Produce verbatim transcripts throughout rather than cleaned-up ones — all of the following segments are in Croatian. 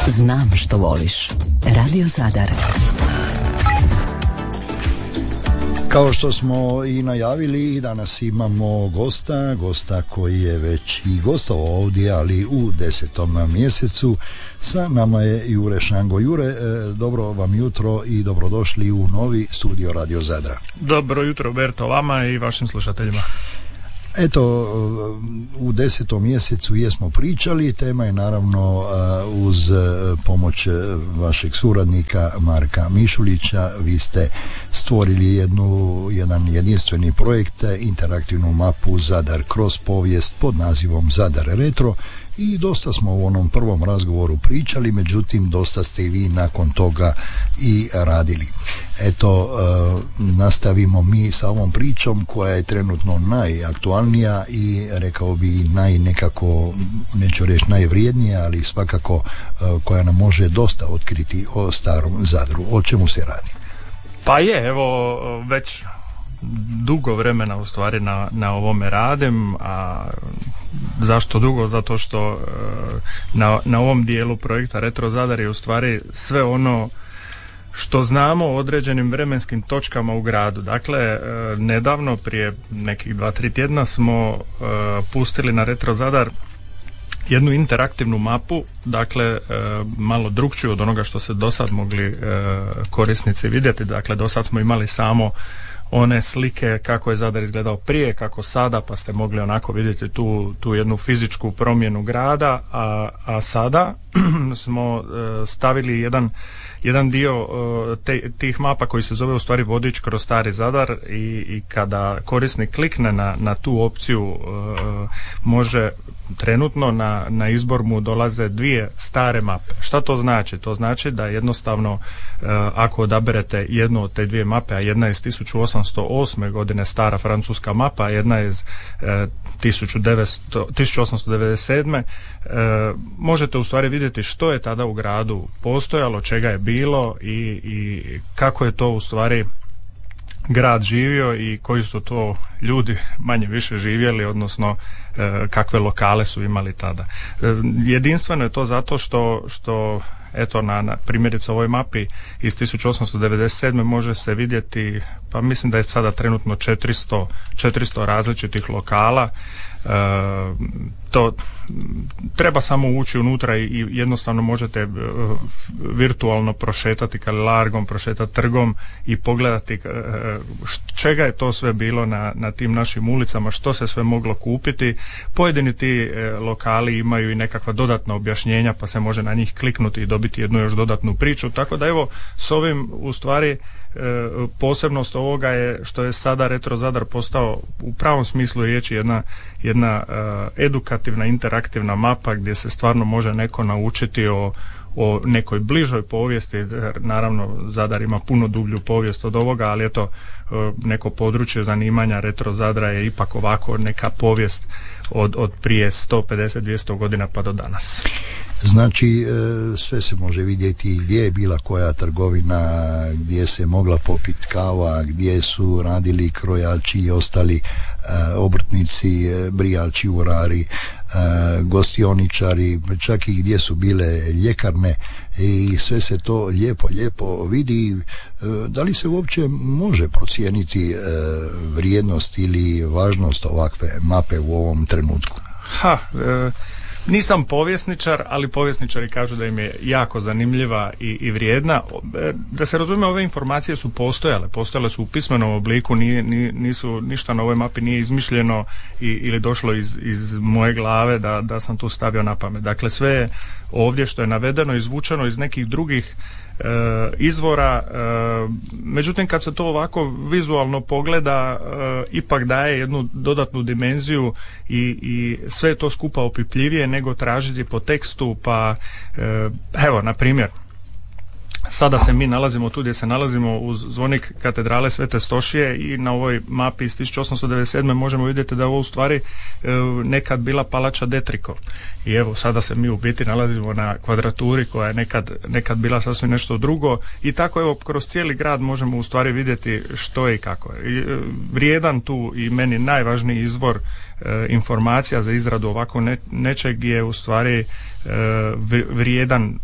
Znam što voliš. Radio Zadar. Kao što smo i najavili, danas imamo gosta, gosta koji je već i gostovao ovdje, ali u desetom mjesecu. Sa nama je Jure Šango. Jure, dobro vam jutro i dobrodošli u novi studio Radio Zadra. Dobro jutro, Berto, vama i vašim slušateljima. Eto, u desetom mjesecu jesmo pričali, tema je naravno uz pomoć vašeg suradnika Marka Mišulića. Vi ste stvorili jednu, jedan jedinstveni projekt, interaktivnu mapu Zadar kroz povijest pod nazivom Zadar Retro. I dosta smo u onom prvom razgovoru pričali, međutim dosta ste i vi nakon toga i radili. Eto, e, nastavimo mi sa ovom pričom koja je trenutno najaktualnija i rekao bi naj nekako, neću reći najvrijednija, ali svakako e, koja nam može dosta otkriti o starom Zadru. O čemu se radi? Pa je, evo, već dugo vremena u stvari na, na ovome radim, a zašto dugo? Zato što na, na ovom dijelu projekta Retro Zadar je u stvari sve ono što znamo o određenim vremenskim točkama u gradu. Dakle, nedavno, prije nekih dva, tri tjedna smo pustili na Retro Zadar jednu interaktivnu mapu, dakle malo drukčiju od onoga što se do sad mogli korisnici vidjeti. Dakle, do sad smo imali samo one slike kako je Zadar izgledao prije, kako sada, pa ste mogli onako vidjeti tu, tu jednu fizičku promjenu grada, a, a sada smo uh, stavili jedan, jedan dio uh, te, tih mapa koji se zove u stvari vodič kroz stari Zadar i, i kada korisnik klikne na, na tu opciju uh, može trenutno na, na izbor mu dolaze dvije stare mape. Šta to znači? To znači da jednostavno uh, ako odaberete jednu od te dvije mape, a jedna je iz tisuću osamsto osme godine stara francuska mapa, a jedna je iz uh, tisuću osamsto devedeset sedme uh, možete u stvari vidjeti što je tada u gradu postojalo, čega je bilo i, i kako je to u stvari grad živio i koji su to ljudi manje više živjeli, odnosno e, kakve lokale su imali tada. E, jedinstveno je to zato što, što eto na, na primjerice ovoj mapi iz tisuću osamsto devedeset sedme može se vidjeti, pa mislim da je sada trenutno četiristo, četiristo različitih lokala. E, to treba samo ući unutra i, i jednostavno možete uh, virtualno prošetati Kalelargom, prošetati trgom i pogledati uh, čega je to sve bilo na, na tim našim ulicama, što se sve moglo kupiti. Pojedini ti uh, lokali imaju i nekakva dodatna objašnjenja, pa se može na njih kliknuti i dobiti jednu još dodatnu priču, tako da evo s ovim u stvari E, posebnost ovoga je što je sada Retro Zadar postao u pravom smislu riječi jedna, jedna e, edukativna, interaktivna mapa gdje se stvarno može neko naučiti o, o nekoj bližoj povijesti. Naravno Zadar ima puno dublju povijest od ovoga, ali eto e, neko područje zanimanja Retro Zadra je ipak ovako neka povijest od, od prije sto pedeset do dvjesto godina pa do danas. Znači sve se može vidjeti gdje je bila koja trgovina, gdje se mogla popiti kava, gdje su radili krojači i ostali obrtnici, brijači, urari, gostioničari, čak i gdje su bile ljekarne i sve se to lijepo, lijepo vidi. Da li se uopće može procijeniti vrijednost ili važnost ovakve mape u ovom trenutku? Ha, e... Nisam povjesničar, ali povjesničari kažu da im je jako zanimljiva i, i vrijedna. Da se razume, ove informacije su postojale, postojale su u pismenom obliku, nije, nisu, ništa na ovoj mapi nije izmišljeno i, ili došlo iz, iz moje glave da, da sam tu stavio na pamet. Dakle, sve je ovdje što je navedeno izvučeno iz nekih drugih E, izvora, e, međutim kad se to ovako vizualno pogleda e, ipak daje jednu dodatnu dimenziju i, i sve je to skupa opipljivije nego tražiti po tekstu, pa e, evo na primjer sada se mi nalazimo tu gdje se nalazimo uz zvonik katedrale Svete Stošije i na ovoj mapi iz tisuću osamsto devedeset sedme možemo vidjeti da je ovo u stvari e, nekad bila palača Detriko. I evo sada se mi u biti nalazimo na kvadraturi koja je nekad, nekad bila sasvim nešto drugo i tako evo kroz cijeli grad možemo u stvari vidjeti što je i kako je. I, e, vrijedan tu i meni najvažniji izvor e, informacija za izradu ovako ne, nečeg je u stvari e, vrijedan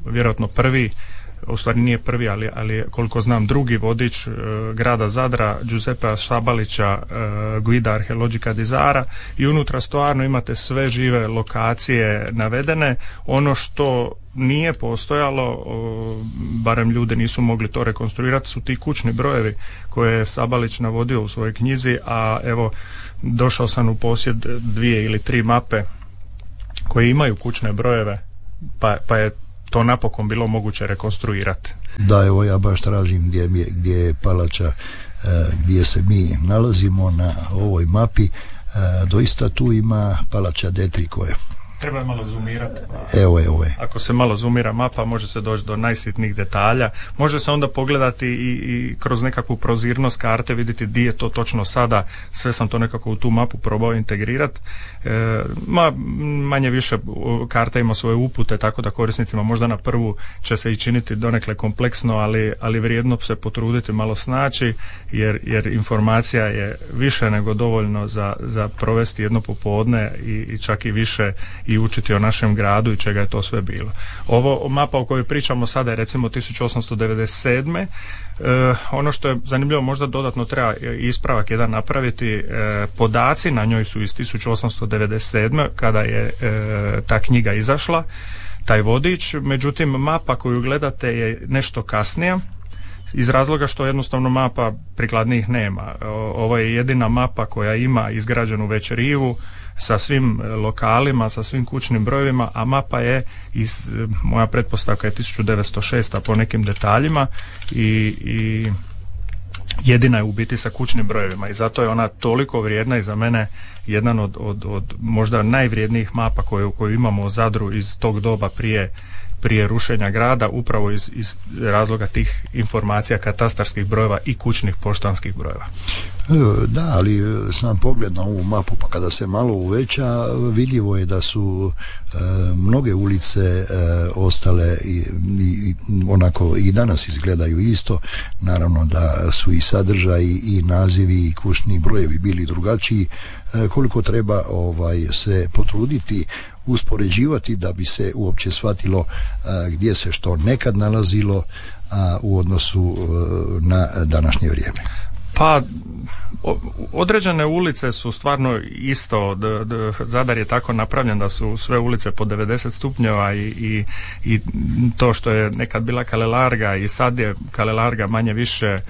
vjerojatno prvi, u stvari nije prvi, ali, ali koliko znam drugi vodič e, grada Zadra, Giuseppea Sabalića, e, Guida Arheologica di Zara, i unutra stvarno imate sve žive lokacije navedene. Ono što nije postojalo, o, barem ljude nisu mogli to rekonstruirati, su ti kućni brojevi koje je Sabalić navodio u svojoj knjizi, a evo došao sam u posjed dvije ili tri mape koje imaju kućne brojeve, pa, pa je to napokon bilo moguće rekonstruirati. Da, evo ja baš tražim gdje, je, gdje je palača, gdje se mi nalazimo na ovoj mapi. Doista tu ima palača Detri koje treba je malo zoomirati. Evo je, evo je. Ako se malo zoomira mapa, može se doći do najsitnijih detalja. Može se onda pogledati i, i kroz nekakvu prozirnost karte vidjeti di je to točno sada. Sve sam to nekako u tu mapu probao integrirati. E, ma, manje više karta ima svoje upute, tako da korisnicima možda na prvu će se i činiti donekle kompleksno, ali, ali vrijedno se potruditi malo snaći, jer, jer informacija je više nego dovoljno za, za provesti jedno popodne i, i čak i više i učiti o našem gradu i čega je to sve bilo. Ovo mapa o kojoj pričamo sada je recimo tisuću osamsto devedeset sedme. E, ono što je zanimljivo, možda dodatno treba ispravak jedan napraviti, e, podaci na njoj su iz tisuću osamsto devedeset sedme kada je e, ta knjiga izašla, taj vodič, međutim mapa koju gledate je nešto kasnija, iz razloga što jednostavno mapa prikladnijih nema. O, ovo je jedina mapa koja ima izgrađenu već rivu sa svim lokalima, sa svim kućnim brojevima, a mapa je iz, moja pretpostavka je tisuću devetsto šeste po nekim detaljima i, i jedina je u biti sa kućnim brojevima, i zato je ona toliko vrijedna i za mene jedan od, od, od možda najvrijednijih mapa koju, koju imamo u Zadru iz tog doba prije prije rušenja grada, upravo iz, iz razloga tih informacija, katastarskih brojeva i kućnih poštanskih brojeva. Da, ali sam pogled na ovu mapu, pa kada se malo uveća, vidljivo je da su e, mnoge ulice e, ostale i, i onako i danas izgledaju isto. Naravno da su i sadržaj i nazivi i kućni brojevi bili drugačiji. E, koliko treba ovaj se potruditi uspoređivati da bi se uopće shvatilo a, gdje se što nekad nalazilo a, u odnosu a, na današnje vrijeme. Pa određene ulice su stvarno isto, d, d, Zadar je tako napravljen da su sve ulice po devedeset stupnjeva i, i, i to što je nekad bila Kalelarga i sad je Kalelarga manje više e,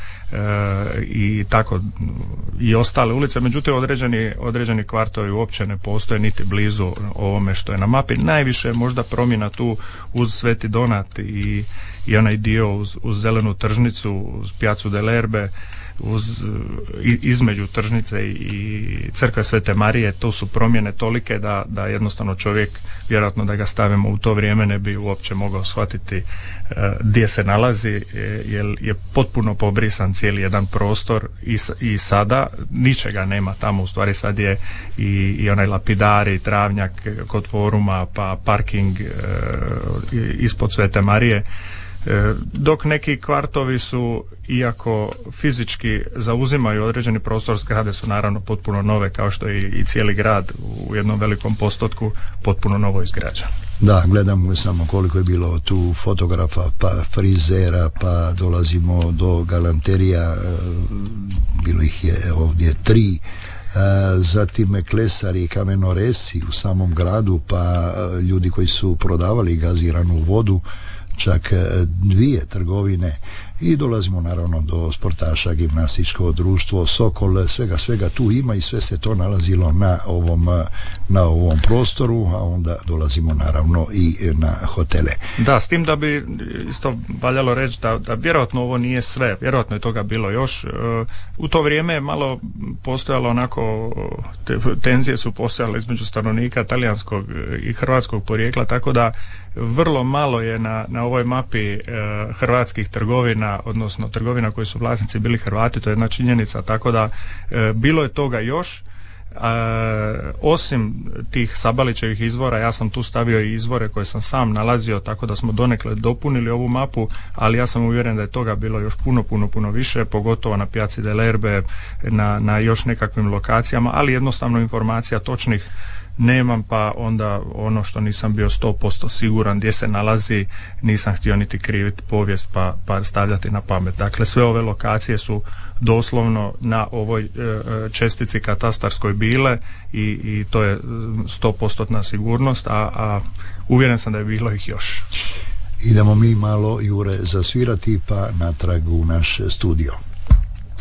i tako i ostale ulice, međutim određeni, određeni kvartovi uopće ne postoje niti blizu ovome što je na mapi. Najviše je možda promjena tu uz Sveti Donat i, i onaj dio uz, uz Zelenu tržnicu, uz Piazzu dell'Erbe, uz, između tržnice i crkve Svete Marije. To su promjene tolike da, da jednostavno čovjek, vjerojatno da ga stavimo u to vrijeme, ne bi uopće mogao shvatiti uh, gdje se nalazi, jer je potpuno pobrisan cijeli jedan prostor i, i sada ničega nema tamo. U stvari sad je i, i onaj lapidari, travnjak kod foruma, pa parking uh, ispod Svete Marije, dok neki kvartovi su, iako fizički zauzimaju određeni prostor, zgrade su naravno potpuno nove, kao što je i cijeli grad u jednom velikom postotku potpuno novo izgrađen. Da, gledamo samo koliko je bilo tu fotografa, pa frizera, pa dolazimo do galanterija, bilo ih je ovdje tri, zatim klesari i kamenoresi u samom gradu, pa ljudi koji su prodavali gaziranu vodu, čak dvije trgovine, i dolazimo naravno do sportaša, gimnastičko društvo Sokol, svega svega tu ima i sve se to nalazilo na ovom, na ovom prostoru, a onda dolazimo naravno i na hotele. Da, s tim da bi isto valjalo reći da, da vjerojatno ovo nije sve, vjerojatno je toga bilo još. U to vrijeme je malo postojalo onako, te, tenzije su postojale između stanovnika talijanskog i hrvatskog porijekla, tako da vrlo malo je na, na ovoj mapi e, hrvatskih trgovina, odnosno trgovina koji su vlasnici bili Hrvati, to je jedna činjenica, tako da e, bilo je toga još. E, osim tih Sabalićevih izvora, ja sam tu stavio i izvore koje sam sam nalazio, tako da smo donekle dopunili ovu mapu, ali ja sam uvjeren da je toga bilo još puno, puno, puno više, pogotovo na Piazzi dell'Erbe, na, na još nekakvim lokacijama, ali jednostavno informacija točnih nemam, pa onda ono što nisam bio sto posto siguran gdje se nalazi, nisam htio niti kriviti povijest pa, pa stavljati na pamet. Dakle, sve ove lokacije su doslovno na ovoj e, čestici katastarskoj bile i, i to je sto posto sigurnost, a, a uvjeren sam da je bilo ih još. Idemo mi malo, Jure, zasvirati pa natrag u naš studio.